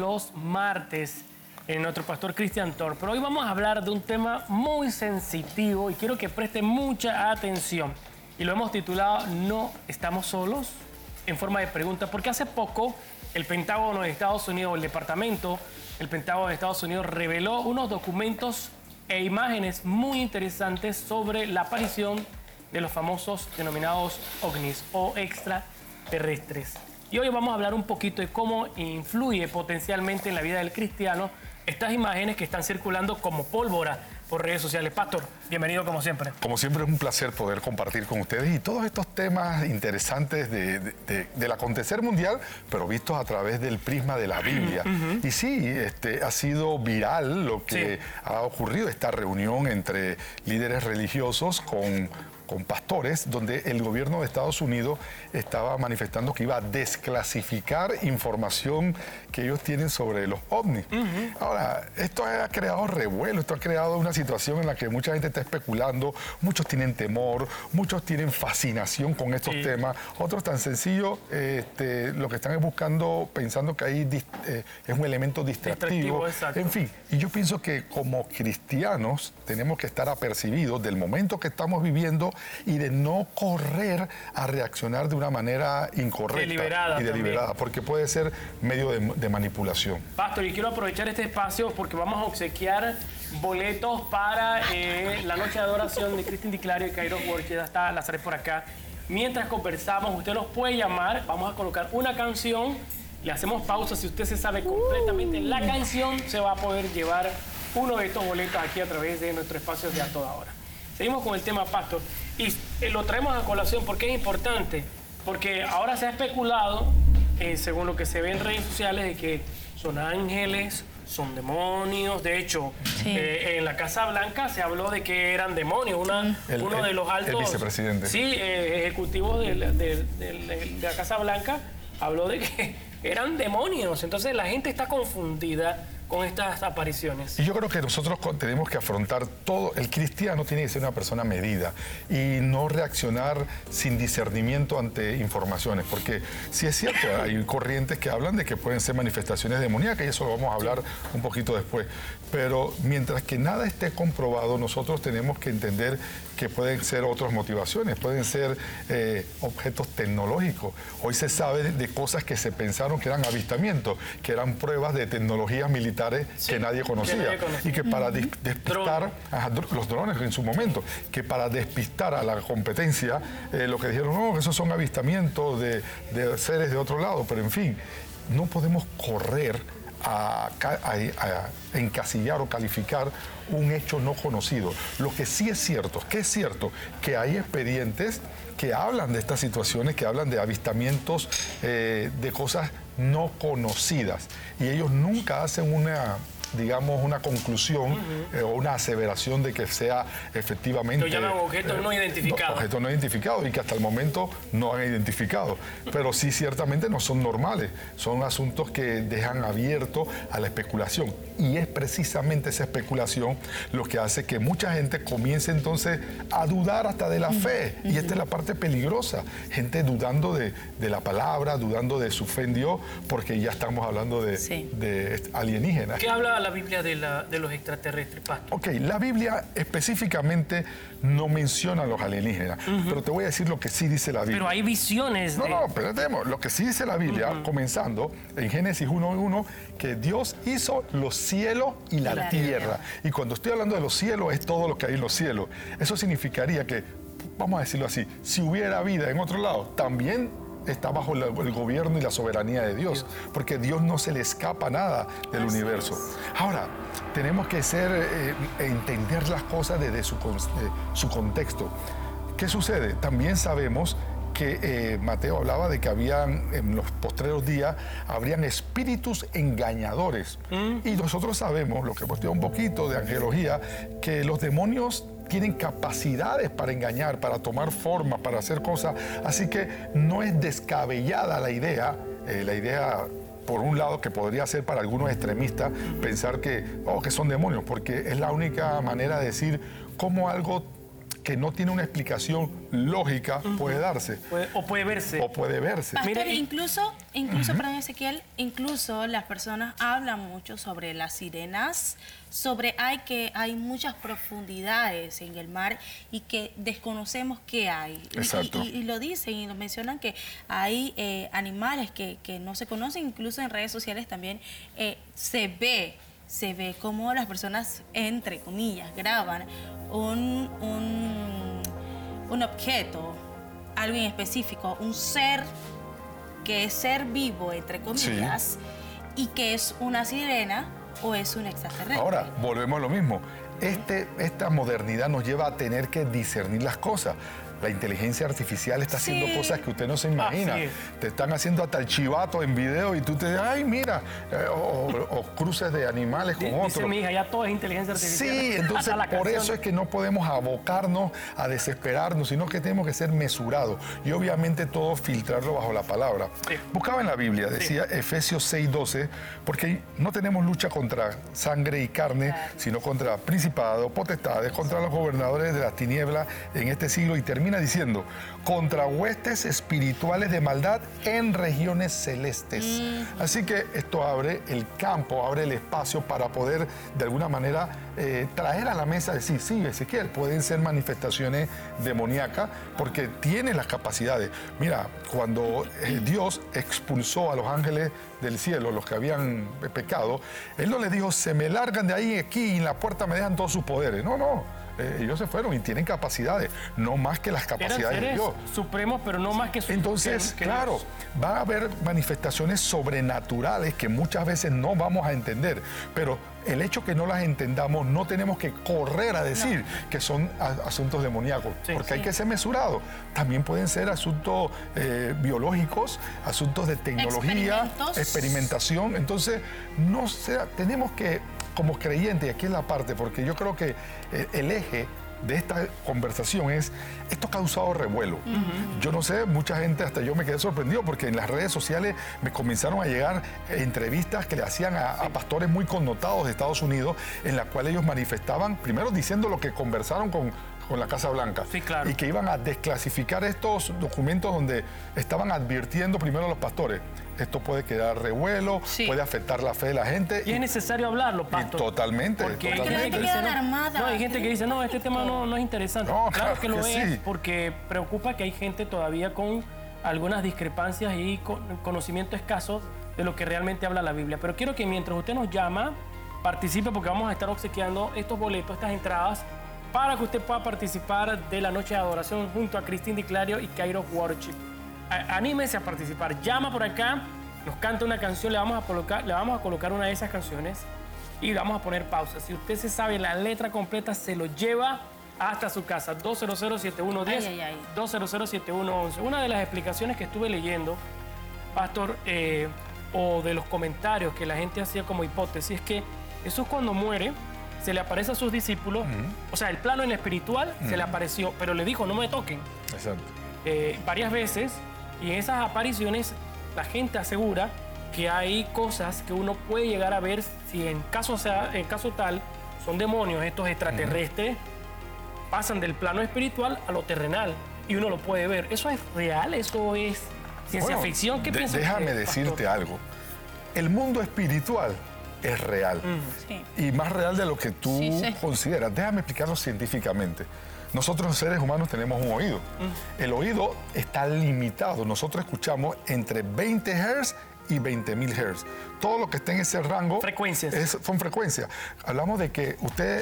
los martes en nuestro pastor Christian Tor. Pero hoy vamos a hablar de un tema muy sensitivo y quiero que presten mucha atención. Y lo hemos titulado No estamos solos, en forma de pregunta, porque hace poco el Pentágono de Estados Unidos, el Departamento del Pentágono de Estados Unidos, reveló unos documentos e imágenes muy interesantes sobre la aparición de los famosos denominados ovnis o extraterrestres. Y hoy vamos a hablar un poquito de cómo influye potencialmente en la vida del cristiano estas imágenes que están circulando como pólvora por redes sociales. Pastor, bienvenido como siempre. Como siempre es un placer poder compartir con ustedes y todos estos temas interesantes del acontecer mundial, pero vistos a través del prisma de la Biblia. Y sí, ha sido viral lo que ha ocurrido, esta reunión entre líderes religiosos con pastores, donde el gobierno de Estados Unidos estaba manifestando que iba a desclasificar información que ellos tienen sobre los ovnis. Ahora, esto ha creado revuelo, esto ha creado una situación en la que mucha gente está especulando, muchos tienen temor, muchos tienen fascinación con estos temas, otros tan sencillo, lo que están es buscando, pensando que ahí es un elemento distractivo. En fin, y yo pienso que como cristianos tenemos que estar apercibidos del momento que estamos viviendo y de no correr a reaccionar de una manera incorrecta y deliberada, porque puede ser medio de manipulación. Pastor, y quiero aprovechar este espacio porque vamos a obsequiar boletos para la noche de adoración de Christian Di y Kairos Worship. Ya está Lazaret por acá. Mientras conversamos, usted nos puede llamar, vamos a colocar una canción, le hacemos pausa. Si usted se sabe completamente la canción, se va a poder llevar uno de estos boletos aquí a través de nuestro espacio de A Toda Hora. Seguimos con el tema, Pastor, y lo traemos a colación porque es importante, porque ahora se ha especulado, según lo que se ve en redes sociales, de que son ángeles, son demonios. De hecho, en la Casa Blanca se habló de que eran demonios. Uno de los altos... El vicepresidente. Sí, ejecutivos de la Casa Blanca habló de que eran demonios. Entonces la gente está confundida con estas apariciones. Y yo creo que nosotros tenemos que afrontar todo. El cristiano tiene que ser una persona medida y no reaccionar sin discernimiento ante informaciones, porque sí es cierto, hay corrientes que hablan de que pueden ser manifestaciones demoníacas y eso lo vamos a hablar un poquito después, pero mientras que nada esté comprobado, nosotros tenemos que entender que pueden ser otras motivaciones, pueden ser objetos tecnológicos. Hoy se sabe de cosas que se pensaron que eran avistamientos, que eran pruebas de tecnologías militares que nadie conocía. Y que para despistar los drones en su momento, que para despistar a la competencia, lo que dijeron, no, esos son avistamientos de seres de otro lado, pero en fin, no podemos correr a encasillar o calificar un hecho no conocido. Lo que sí es cierto, que hay expedientes que hablan de estas situaciones, que hablan de avistamientos de cosas no conocidas, y ellos nunca hacen una conclusión o una aseveración de que sea efectivamente... Lo llaman objetos no identificados. Objetos no identificados y que hasta el momento no han identificado. Pero sí, ciertamente no son normales. Son asuntos que dejan abierto a la especulación. Y es precisamente esa especulación lo que hace que mucha gente comience entonces a dudar hasta de la fe. Y esta es la parte peligrosa. Gente dudando de la palabra, dudando de su fe en Dios, porque ya estamos hablando de alienígenas. ¿Qué habla la Biblia de los extraterrestres, Pastor? Ok, la Biblia específicamente no menciona a los alienígenas, pero te voy a decir lo que sí dice la Biblia. Pero hay visiones de... No, espérate, lo que sí dice la Biblia, comenzando en Génesis 1:1, que Dios hizo los cielos y la tierra. Y cuando estoy hablando de los cielos, es todo lo que hay en los cielos. Eso significaría que, vamos a decirlo así, si hubiera vida en otro lado, también está bajo el gobierno y la soberanía de Dios, porque Dios no se le escapa nada del universo. Ahora, tenemos que entender las cosas desde su contexto. ¿Qué sucede? También sabemos que Mateo hablaba de que en los postreros días habrían espíritus engañadores. Y nosotros sabemos, lo que hemos estudiado un poquito de angelología, que los demonios tienen capacidades para engañar, para tomar forma, para hacer cosas. Así que no es descabellada la idea, por un lado, que podría ser para algunos extremistas pensar que son demonios, porque es la única manera de decir cómo algo que no tiene una explicación lógica puede darse. O puede verse. O puede verse. Pastor, Mira, incluso, perdón, Ezequiel, incluso las personas hablan mucho sobre las sirenas, sobre hay muchas profundidades en el mar y que desconocemos qué hay. Exacto. Y lo dicen y lo mencionan que hay animales que no se conocen, incluso en redes sociales también se ve cómo las personas, entre comillas, graban un objeto, algo en específico, un ser que es ser vivo, entre comillas, y que es una sirena o es un extraterrestre. Ahora, volvemos a lo mismo. Esta modernidad nos lleva a tener que discernir las cosas. La inteligencia artificial está haciendo cosas que usted no se imagina. Te están haciendo hasta el chivato en video y tú te dices, ay, mira, o cruces de animales con otros. Dice mi hija, ya todo es inteligencia artificial. Sí, entonces por eso es que no podemos abocarnos a desesperarnos, sino que tenemos que ser mesurados y obviamente todo filtrarlo bajo la palabra. Sí. Buscaba en la Biblia, decía Efesios 6:12, porque no tenemos lucha contra sangre y carne, sino contra principados, potestades, contra los gobernadores de las tinieblas en este siglo, y termina diciendo, contra huestes espirituales de maldad en regiones celestes. Así que esto abre el campo, abre el espacio para poder de alguna manera traer a la mesa, decir, sí, Ezequiel, pueden ser manifestaciones demoníacas porque tiene las capacidades. Mira, cuando Dios expulsó a los ángeles del cielo, los que habían pecado, Él no les dijo, se me largan de ahí aquí y en la puerta me dejan todos sus poderes. No. Ellos se fueron y tienen capacidades, no más que las capacidades de Dios. Supremos, pero no más que sus. Entonces, claro, va a haber manifestaciones sobrenaturales que muchas veces no vamos a entender, pero el hecho que no las entendamos, no tenemos que correr a decir que son asuntos demoníacos, porque hay que ser mesurado. También pueden ser asuntos biológicos, asuntos de tecnología, experimentación. Entonces, no sea, tenemos que, como creyentes, y aquí es la parte, porque yo creo que el eje de esta conversación es, esto ha causado revuelo. Yo no sé, mucha gente, hasta yo me quedé sorprendido porque en las redes sociales me comenzaron a llegar entrevistas que le hacían a pastores muy connotados de Estados Unidos, en las cuales ellos manifestaban, primero diciendo lo que conversaron con la Casa Blanca, y que iban a desclasificar estos documentos donde estaban advirtiendo primero a los pastores, esto puede quedar revuelo, puede afectar la fe de la gente. Y es necesario hablarlo, pastor. Totalmente. Porque totalmente. hay gente que dice, hay gente que dice, no, este tema no es interesante. No, claro que lo es, sí. porque preocupa que hay gente todavía con algunas discrepancias y conocimiento escaso de lo que realmente habla la Biblia. Pero quiero que mientras usted nos llama, participe, porque vamos a estar obsequiando estos boletos, estas entradas, para que usted pueda participar de la noche de adoración junto a Christine Di y Kairos Worship. Anímese a participar, llama por acá, nos canta una canción, le vamos a colocar una de esas canciones y le vamos a poner pausa. Si usted se sabe la letra completa, se lo lleva hasta su casa. 200-7110, 200-7111. Una de las explicaciones que estuve leyendo, pastor, o de los comentarios que la gente hacía como hipótesis, es que Jesús cuando muere, se le aparece a sus discípulos, o sea, el plano en espiritual se le apareció, pero le dijo, no me toquen. Exacto. Varias veces, y en esas apariciones la gente asegura que hay cosas que uno puede llegar a ver si en caso tal son demonios, estos extraterrestres, pasan del plano espiritual a lo terrenal y uno lo puede ver. ¿Eso es real? ¿Eso es ciencia ficción? ¿Qué piensas? Déjame decirte algo. El mundo espiritual es real. Y más real de lo que tú consideras. Déjame explicarlo científicamente. Nosotros los seres humanos tenemos un oído. El oído está limitado. Nosotros escuchamos entre 20 Hz y 20.000 Hz. Todo lo que esté en ese rango son frecuencias. Hablamos de que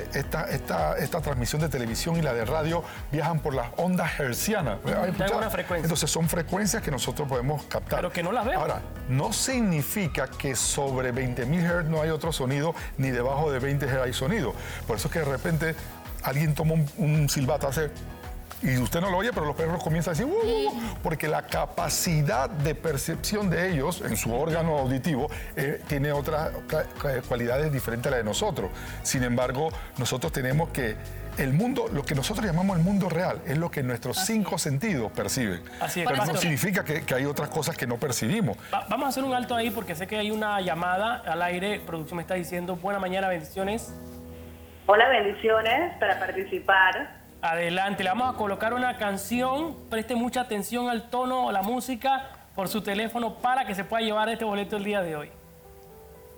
esta transmisión de televisión y la de radio viajan por las ondas hertzianas. Entonces son frecuencias que nosotros podemos captar. Pero que no las vemos. Ahora, no significa que sobre 20.000 Hz no hay otro sonido, ni debajo de 20 Hz hay sonido. Por eso es que de repente alguien toma un silbato, hace... Y usted no lo oye, pero los perros comienzan a decir porque la capacidad de percepción de ellos en su órgano auditivo tiene otras cualidades diferentes a las de nosotros. Sin embargo, nosotros tenemos que el mundo, lo que nosotros llamamos el mundo real, es lo que nuestros 5 sentidos perciben. Así es. Pero no significa que hay otras cosas que no percibimos. Vamos a hacer un alto ahí porque sé que hay una llamada al aire. Producción me está diciendo, buena mañana, bendiciones. Hola, bendiciones para participar. Adelante, le vamos a colocar una canción. Preste mucha atención al tono o la música por su teléfono para que se pueda llevar este boleto el día de hoy.